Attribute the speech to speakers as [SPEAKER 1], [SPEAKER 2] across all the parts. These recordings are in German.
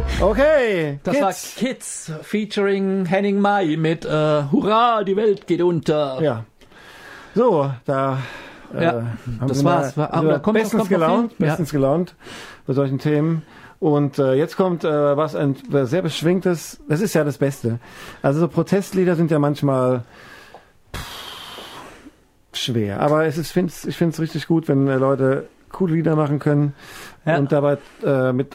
[SPEAKER 1] Okay,
[SPEAKER 2] Das war Kids featuring Henning Mai mit Hurra, die Welt geht unter.
[SPEAKER 1] Ja. So, da
[SPEAKER 2] Ja,
[SPEAKER 1] haben
[SPEAKER 2] das
[SPEAKER 1] wir
[SPEAKER 2] war's.
[SPEAKER 1] mal bestens gelaunt bei solchen Themen. Und jetzt kommt was ein sehr beschwingtes, das ist ja das Beste. Also so Protestlieder sind ja manchmal schwer. Aber ich finde es richtig gut, wenn Leute coole Lieder machen können und dabei mit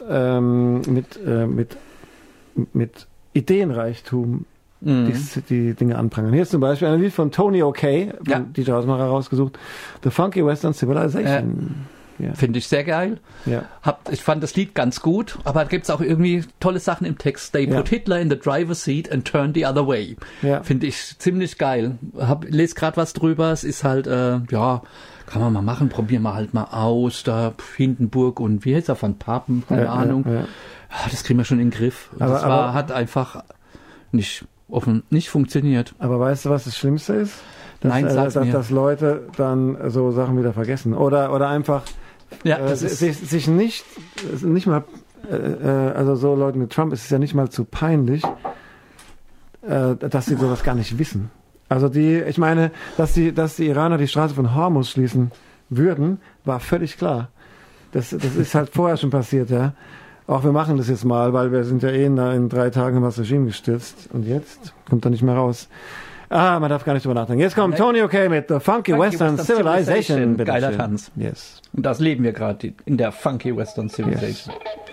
[SPEAKER 1] Ideenreichtum die Dinge anprangern. Hier ist zum Beispiel ein Lied von Tony O'Kay, DJ Hausmacher rausgesucht, The Funky Western Civilization. Ja.
[SPEAKER 2] Finde ich sehr geil.
[SPEAKER 1] Ja.
[SPEAKER 2] Ich fand das Lied ganz gut, aber da gibt es auch irgendwie tolle Sachen im Text. They put Hitler in the driver's seat and turned the other way.
[SPEAKER 1] Ja.
[SPEAKER 2] Finde ich ziemlich geil. Lese gerade was drüber. Es ist halt, kann man mal machen. Probieren wir halt mal aus. Da Hindenburg und wie heißt er, Van Papen? Keine Ahnung. Ja, das kriegen wir schon in den Griff. Aber hat einfach nicht funktioniert.
[SPEAKER 1] Aber weißt du, was das Schlimmste ist? Dass Leute dann so Sachen wieder vergessen. Oder einfach sich nicht mal, also so Leuten wie Trump ist es ja nicht mal zu peinlich, dass sie sowas gar nicht wissen. Also ich meine, dass die Iraner die Straße von Hormuz schließen würden, war völlig klar. Das ist halt vorher schon passiert, ja. Auch wir machen das jetzt mal, weil wir sind ja in 3 Tagen das Regime gestürzt. Und jetzt kommt er nicht mehr raus. Man darf gar nicht drüber nachdenken. Jetzt kommt Tony O'Kay mit The Funky Western Civilization.
[SPEAKER 2] Geiler Tanz.
[SPEAKER 1] Yes.
[SPEAKER 2] Und das leben wir gerade in der Funky Western Civilization.
[SPEAKER 1] Yes.